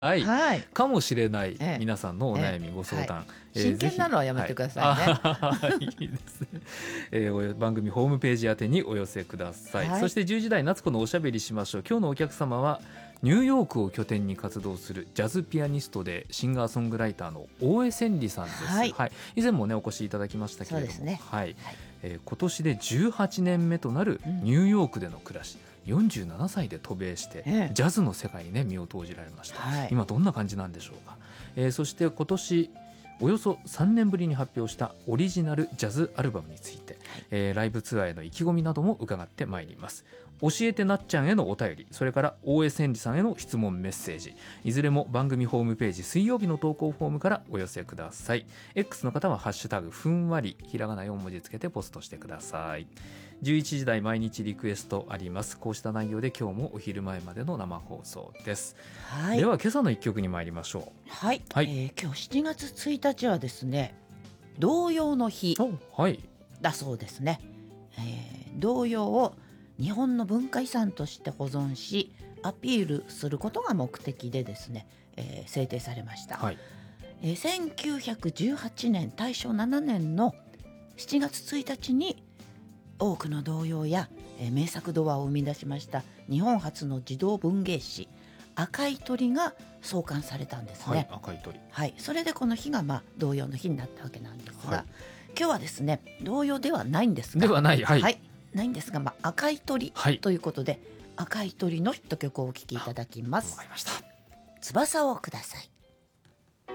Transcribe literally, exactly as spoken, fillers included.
はい、 はい、 かもしれないええ皆さんのお悩みご相談、 はいえー真剣なのはやめてくださいね。 はい、いいですね、えー、番組ホームページ宛てにお寄せください、 はい、 そしてじゅうじ台夏子のおしゃべりしましょう。今日のお客様はニューヨークを拠点に活動するジャズピアニストでシンガーソングライターの大江千里さんです。 はい、 はい、以前もねお越しいただきましたけれども、 そうですね、 はい、 はい、 えー、今年でじゅうはちねんめとなるニューヨークでの暮らし、うん、よんじゅうななさいで渡米して、ええ、ジャズの世界に、ね、身を投じられました、はい、今どんな感じなんでしょうか、えー、そして今年およそさんねんぶりに発表したオリジナルジャズアルバムについて、えー、ライブツアーへの意気込みなども伺ってまいります。教えてなっちゃんへのお便り、それから大江千里さんへの質問メッセージ、いずれも番組ホームページ水曜日の投稿フォームからお寄せください。 X の方はハッシュタグふんわりひらがなよん文字つけてポストしてください。じゅういちじ台毎日リクエストあります。こうした内容で今日もお昼前までの生放送です、はい、では今朝の一曲に参りましょう。 はい、はい、えー、今日しちがつついたちはですね童謡の日だそうですね、えー、童謡を日本の文化遺産として保存しアピールすることが目的でですね、えー、制定されました、はい、えー、せんきゅうひゃくじゅうはちねん大正ななねんのしちがつついたちに多くの童謡や、えー、名作童話を生み出しました日本初の児童文芸誌赤い鳥が創刊されたんですね、 はい、赤い鳥、 はい、それでこの日が、まあ、童謡の日になったわけなんですが、はい、今日はですね童謡ではないんですがではない、はい、 はい、ないんですが、まあ、赤い鳥ということで、はい、赤い鳥のヒット曲をお聴きいただきます。 わかりました。 翼をください。